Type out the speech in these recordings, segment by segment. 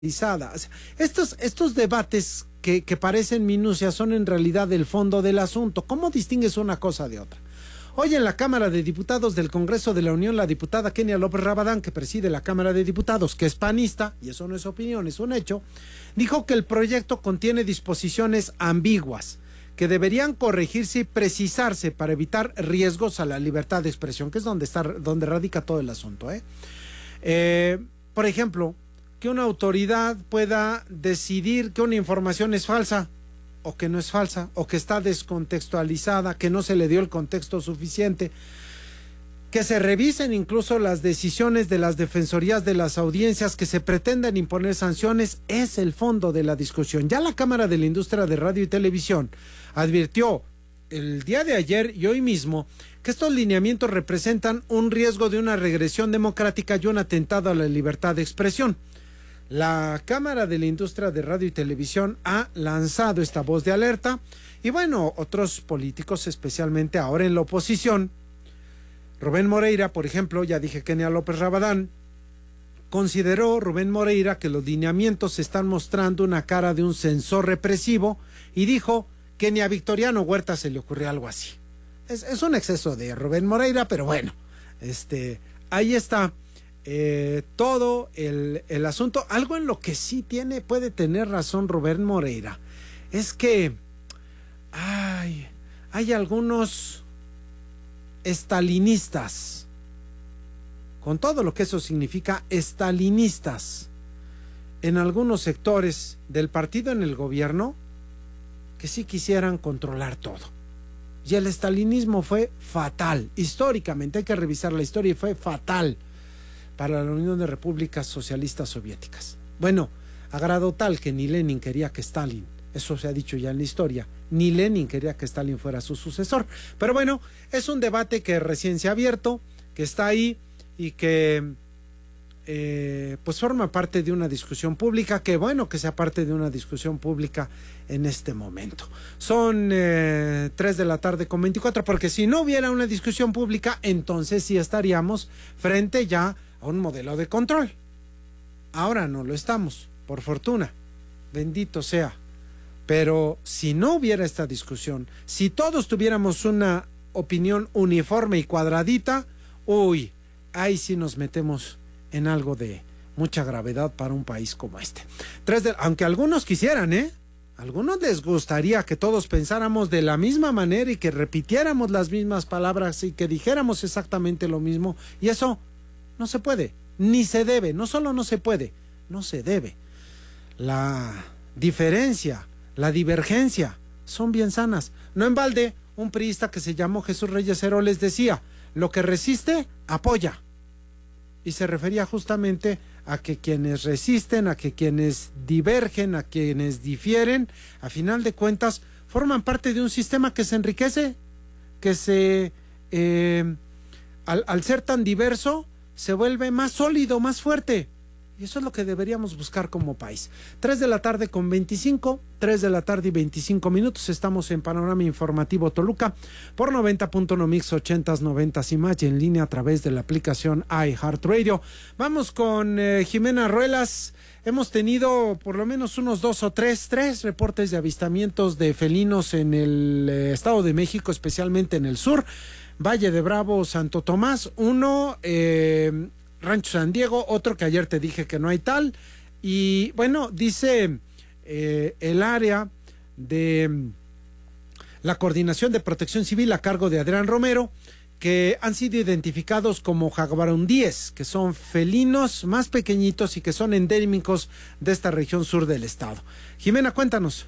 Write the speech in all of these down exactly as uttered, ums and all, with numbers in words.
Estos, estos debates que, que parecen minucias son en realidad el fondo del asunto. ¿Cómo distingues una cosa de otra? Hoy en la Cámara de Diputados del Congreso de la Unión, la diputada Kenia López Rabadán, que preside la Cámara de Diputados, que es panista, y eso no es opinión, es un hecho, dijo que el proyecto contiene disposiciones ambiguas que deberían corregirse y precisarse para evitar riesgos a la libertad de expresión, que es donde está, donde radica todo el asunto, ¿eh? Eh, por ejemplo, que una autoridad pueda decidir que una información es falsa o que no es falsa, o que está descontextualizada, que no se le dio el contexto suficiente, que se revisen incluso las decisiones de las defensorías de las audiencias, que se pretendan imponer sanciones, es el fondo de la discusión. Ya la Cámara de la Industria de Radio y Televisión advirtió el día de ayer y hoy mismo que estos lineamientos representan un riesgo de una regresión democrática y un atentado a la libertad de expresión. La Cámara de la Industria de Radio y Televisión ha lanzado esta voz de alerta y bueno, otros políticos, especialmente ahora en la oposición, Rubén Moreira, por ejemplo, ya dije Kenia López Rabadán, consideró Rubén Moreira que los lineamientos están mostrando una cara de un censor represivo y dijo que ni a Victoriano Huerta se le ocurrió algo así. Es, es un exceso de Rubén Moreira, pero bueno, este, ahí está. Eh, todo el, el asunto. Algo en lo que sí tiene, puede tener razón Rubén Moreira, es que ay, hay algunos estalinistas, con todo lo que eso significa, estalinistas en algunos sectores del partido en el gobierno que sí quisieran controlar todo. Y el estalinismo fue fatal, históricamente, hay que revisar la historia, y fue fatal para la Unión de Repúblicas Socialistas Soviéticas. Bueno, a grado tal que ni Lenin quería que Stalin, eso se ha dicho ya en la historia, ni Lenin quería que Stalin fuera su sucesor. Pero bueno, es un debate que recién se ha abierto, que está ahí y que eh, pues forma parte de una discusión pública, que bueno que sea parte de una discusión pública en este momento. Son eh, tres de la tarde con veinticuatro, porque si no hubiera una discusión pública, entonces sí estaríamos frente ya a un modelo de control. Ahora no lo estamos, por fortuna, bendito sea. Pero si no hubiera esta discusión, si todos tuviéramos una opinión uniforme y cuadradita, uy, ahí sí nos metemos en algo de mucha gravedad para un país como este. Tres de, aunque algunos quisieran, ¿eh? Algunos les gustaría que todos pensáramos de la misma manera y que repitiéramos las mismas palabras y que dijéramos exactamente lo mismo, y eso no se puede, ni se debe. No solo no se puede, no se debe. La diferencia, la divergencia son bien sanas. No en balde, un priista que se llamó Jesús Reyes Heroles decía: lo que resiste, apoya. Y se refería justamente a que quienes resisten, a que quienes divergen, a quienes difieren, a final de cuentas, forman parte de un sistema que se enriquece, que se, eh, al, al ser tan diverso, se vuelve más sólido, más fuerte. Y eso es lo que deberíamos buscar como país. tres de la tarde con veinticinco, tres de la tarde y veinticinco minutos. Estamos en Panorama Informativo Toluca por noventa punto uno Mix ochentas, noventas y más, y en línea a través de la aplicación iHeartRadio. Vamos con eh, Jimena Ruelas. Hemos tenido por lo menos unos dos o tres, tres reportes de avistamientos de felinos en el eh, Estado de México, especialmente en el sur. Valle de Bravo, Santo Tomás, uno, eh, Rancho San Diego, otro que ayer te dije que no hay tal. Y bueno, dice eh, el área de la Coordinación de Protección Civil a cargo de Adrián Romero, que han sido identificados como jaguarundíes, que son felinos más pequeñitos y que son endémicos de esta región sur del estado. Jimena, cuéntanos.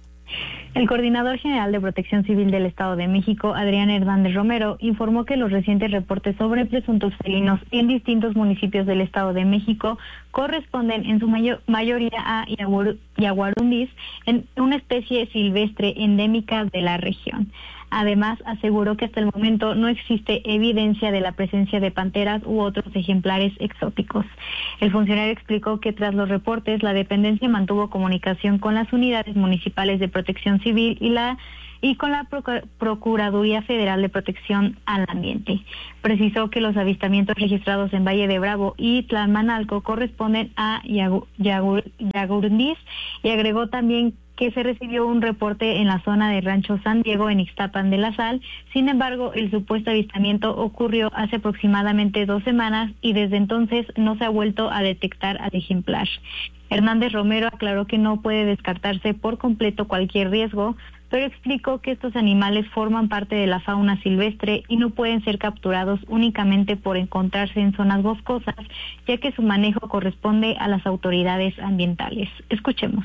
El coordinador general de Protección Civil del Estado de México, Adrián Hernández Romero, informó que los recientes reportes sobre presuntos felinos en distintos municipios del Estado de México corresponden en su mayor, mayoría a jaguarundis, en una especie silvestre endémica de la región. Además, aseguró que hasta el momento no existe evidencia de la presencia de panteras u otros ejemplares exóticos. El funcionario explicó que tras los reportes, la dependencia mantuvo comunicación con las unidades municipales de protección civil y la y con la Procuraduría Federal de Protección al Ambiente. Precisó que los avistamientos registrados en Valle de Bravo y Tlalmanalco corresponden a Yagurndis, y agregó también que se recibió un reporte en la zona de Rancho San Diego en Ixtapan de la Sal. Sin embargo, el supuesto avistamiento ocurrió hace aproximadamente dos semanas y desde entonces no se ha vuelto a detectar al ejemplar. Hernández Romero aclaró que no puede descartarse por completo cualquier riesgo, pero explicó que estos animales forman parte de la fauna silvestre y no pueden ser capturados únicamente por encontrarse en zonas boscosas, ya que su manejo corresponde a las autoridades ambientales. Escuchemos.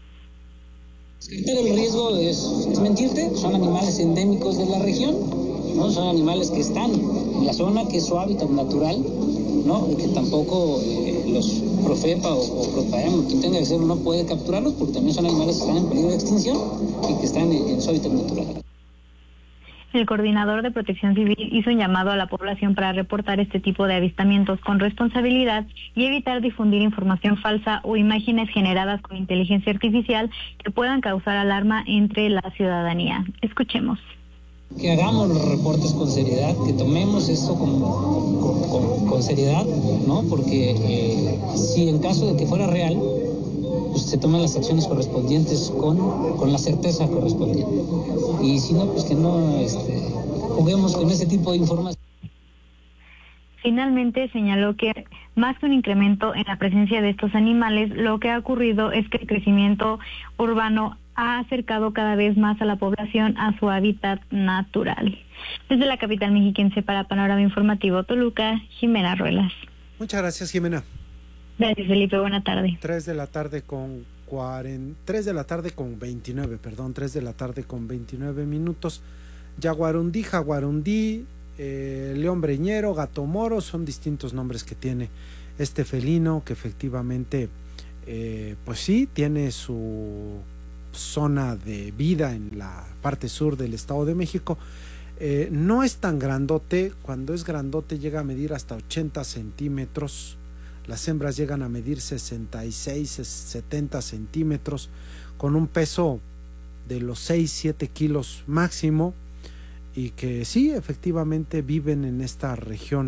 El riesgo es, es mentirte, son animales endémicos de la región, ¿no? Son animales que están en la zona, que es su hábitat natural, ¿no? Y que tampoco eh, los Profepa o, o Propaem, quien tenga que ser, no puede capturarlos porque también son animales que están en peligro de extinción y que están en, en su hábitat natural. El coordinador de Protección Civil hizo un llamado a la población para reportar este tipo de avistamientos con responsabilidad y evitar difundir información falsa o imágenes generadas con inteligencia artificial que puedan causar alarma entre la ciudadanía. Escuchemos. Que hagamos los reportes con seriedad, que tomemos esto con, con, con, con seriedad, ¿no? Porque eh, si en caso de que fuera real, pues se toman las acciones correspondientes con, con la certeza correspondiente. Y si no, pues que no este, juguemos con ese tipo de información. Finalmente señaló que más que un incremento en la presencia de estos animales, lo que ha ocurrido es que el crecimiento urbano ha acercado cada vez más a la población a su hábitat natural. Desde la capital mexiquense para Panorama Informativo Toluca, Jimena Ruelas. Muchas gracias, Jimena. Gracias, Felipe. Buena tarde. Tres de la tarde con cuarenta, tres de la tarde con veintinueve, perdón, tres de la tarde con veintinueve minutos. Yaguarundí, Jaguarundí, eh, león breñero, gato moro, son distintos nombres que tiene este felino que efectivamente, eh, pues sí, tiene su zona de vida en la parte sur del Estado de México. Eh, no es tan grandote, cuando es grandote llega a medir hasta ochenta centímetros, las hembras llegan a medir sesenta y seis, setenta centímetros, con un peso de los seis, siete kilos máximo, y que sí, efectivamente viven en esta región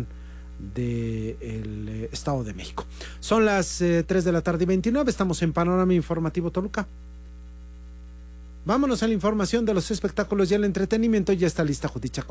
del Estado de México. Son las eh, tres de la tarde y veintinueve, estamos en Panorama Informativo Toluca. Vámonos a la información de los espectáculos y el entretenimiento. Ya está lista Judith Chacón.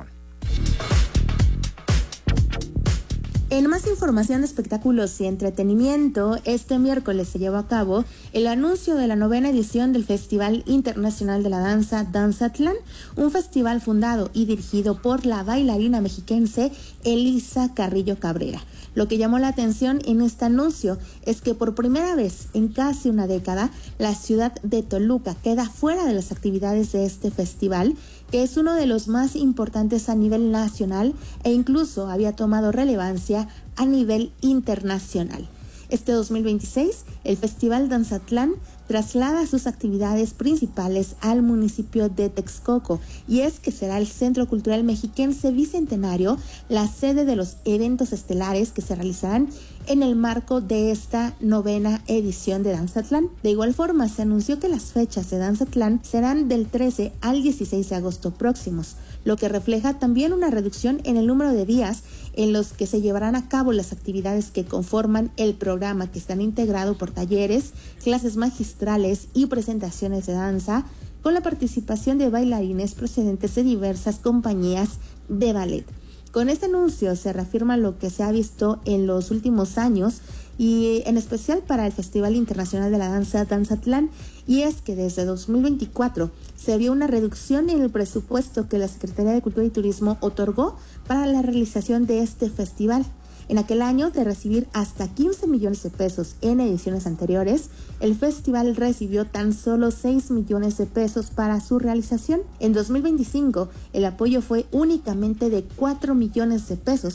En más información de espectáculos y entretenimiento, este miércoles se llevó a cabo el anuncio de la novena edición del Festival Internacional de la Danza Danzatlán, un festival fundado y dirigido por la bailarina mexiquense Elisa Carrillo Cabrera. Lo que llamó la atención en este anuncio es que por primera vez en casi una década, la ciudad de Toluca queda fuera de las actividades de este festival, que es uno de los más importantes a nivel nacional e incluso había tomado relevancia a nivel internacional. Este dos mil veintiséis, el Festival Danzatlán traslada sus actividades principales al municipio de Texcoco, y es que será el Centro Cultural Mexiquense Bicentenario la sede de los eventos estelares que se realizarán en el marco de esta novena edición de Danzatlán. De igual forma, se anunció que las fechas de Danzatlán serán del trece al dieciséis de agosto próximos, lo que refleja también una reducción en el número de días en los que se llevarán a cabo las actividades que conforman el programa, que están integrados por talleres, clases magistrales y presentaciones de danza, con la participación de bailarines procedentes de diversas compañías de ballet. Con este anuncio se reafirma lo que se ha visto en los últimos años y en especial para el Festival Internacional de la Danza Danzatlán, y es que desde dos mil veinticuatro se vio una reducción en el presupuesto que la Secretaría de Cultura y Turismo otorgó para la realización de este festival. En aquel año, de recibir hasta quince millones de pesos en ediciones anteriores, el festival recibió tan solo seis millones de pesos para su realización. En dos mil veinticinco, el apoyo fue únicamente de cuatro millones de pesos,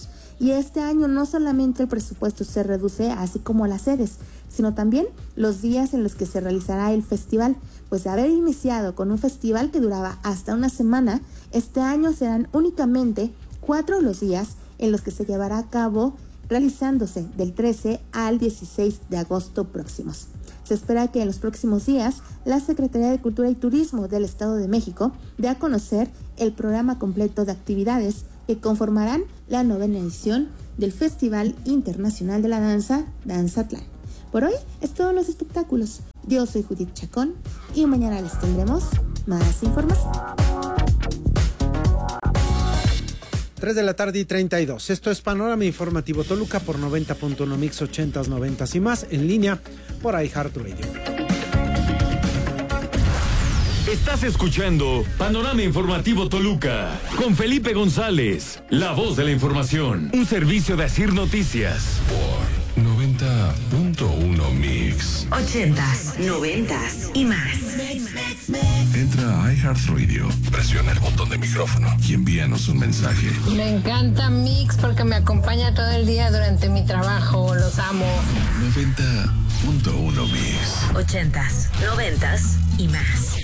Y este año no solamente el presupuesto se reduce, así como las sedes, sino también los días en los que se realizará el festival. Pues de haber iniciado con un festival que duraba hasta una semana, este año serán únicamente cuatro los días en los que se llevará a cabo, realizándose del trece al dieciséis de agosto próximos. Se espera que en los próximos días la Secretaría de Cultura y Turismo del Estado de México dé a conocer el programa completo de actividades que conformarán la novena edición del Festival Internacional de la Danza, Danzatlán. Por hoy es todos los espectáculos. Yo soy Judith Chacón y mañana les tendremos más información. tres de la tarde y treinta y dos. Esto es Panorama Informativo Toluca por noventa punto uno Mix ochentas, noventas y más, en línea por iHeartRadio. Estás escuchando Panorama Informativo Toluca con Felipe González, la voz de la información, un servicio de Asir Noticias. Por noventa punto uno Mix. Ochentas, noventas y más. Entra a iHeartRadio, presiona el botón de micrófono y envíanos un mensaje. Me encanta Mix porque me acompaña todo el día durante mi trabajo. Los amo. noventa punto uno Mix. Ochentas, noventas y más.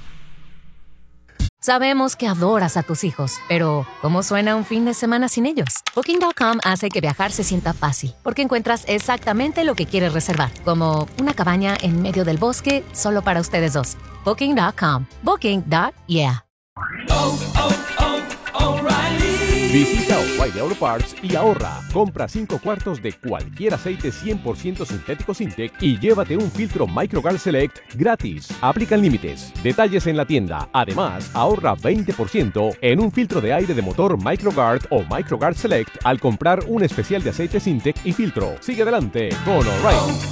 Sabemos que adoras a tus hijos, pero ¿cómo suena un fin de semana sin ellos? Booking punto com hace que viajar se sienta fácil, porque encuentras exactamente lo que quieres reservar, como una cabaña en medio del bosque solo para ustedes dos. Booking punto com. Booking punto yeah. Oh, oh, oh, O'Reilly. Visita O'Reilly Auto Parts y ahorra. Compra cinco cuartos de cualquier aceite cien por ciento sintético Sintec y llévate un filtro MicroGuard Select gratis. Aplican límites. Detalles en la tienda. Además, ahorra veinte por ciento en un filtro de aire de motor MicroGuard o MicroGuard Select al comprar un especial de aceite Sintec y filtro. Sigue adelante con O'Reilly.